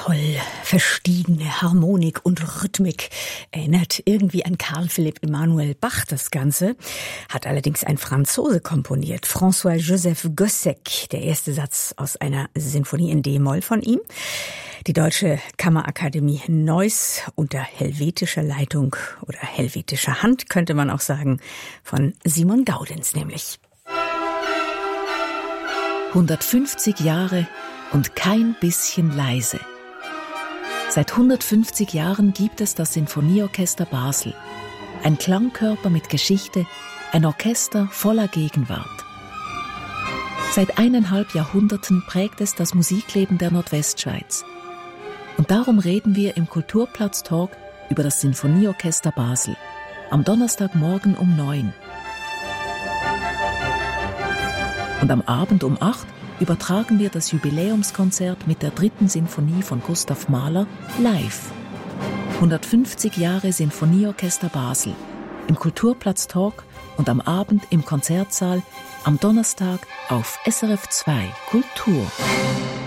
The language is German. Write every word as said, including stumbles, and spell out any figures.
Toll, verstiegene Harmonik und Rhythmik. Erinnert irgendwie an Karl Philipp Emanuel Bach das Ganze. Hat allerdings ein Franzose komponiert, François-Joseph Gossec. Der erste Satz aus einer Sinfonie in D-Moll von ihm. Die Deutsche Kammerakademie Neuss unter helvetischer Leitung oder helvetischer Hand, könnte man auch sagen, von Simon Gaudenz nämlich. hundertfünfzig Jahre und kein bisschen leise. Seit hundertfünfzig Jahren gibt es das Sinfonieorchester Basel. Ein Klangkörper mit Geschichte, ein Orchester voller Gegenwart. Seit eineinhalb Jahrhunderten prägt es das Musikleben der Nordwestschweiz. Und darum reden wir im Kulturplatz-Talk über das Sinfonieorchester Basel. Am Donnerstagmorgen um neun. Und am Abend um acht übertragen wir das Jubiläumskonzert mit der dritten Sinfonie von Gustav Mahler live. hundertfünfzig Jahre Sinfonieorchester Basel. Im Kulturplatz Talk und am Abend im Konzertsaal am Donnerstag auf S R F zwei Kultur.